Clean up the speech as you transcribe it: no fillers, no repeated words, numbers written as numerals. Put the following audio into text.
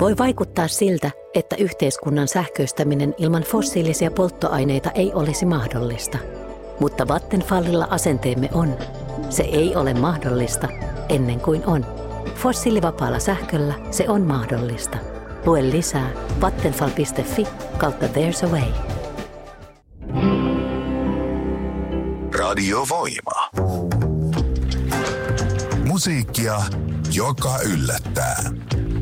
Voi vaikuttaa siltä, että yhteiskunnan sähköistäminen ilman fossiilisia polttoaineita ei olisi mahdollista. Mutta Vattenfallilla asenteemme on: se ei ole mahdollista ennen kuin on. Fossiilivapaalla sähköllä se on mahdollista. Lue lisää vattenfall.fi/There's a way. Radio Voima. Musiikkia, joka yllättää.